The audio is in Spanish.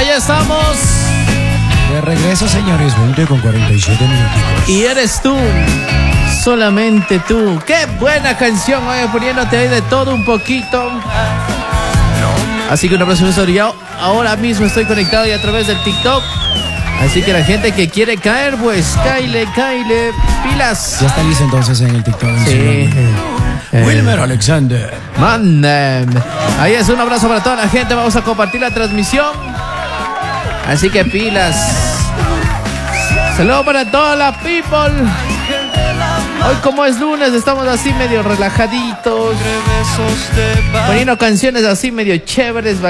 Ahí estamos. De regreso, señores, 20:47 minutos. Y eres tú, solamente tú. Qué buena canción, oye, poniéndote ahí de todo un poquito. Así que un abrazo yo ahora mismo estoy conectado y a través del TikTok. Así que la gente que quiere caer, pues caile, pilas. Ya está listo entonces en el TikTok. Sí. Wilmer Alexander. Man, ahí es un abrazo para toda la gente. Vamos a compartir la transmisión. Así que pilas. Saludos para toda la people. Hoy como es lunes estamos así medio relajaditos, poniendo canciones así medio chéveres,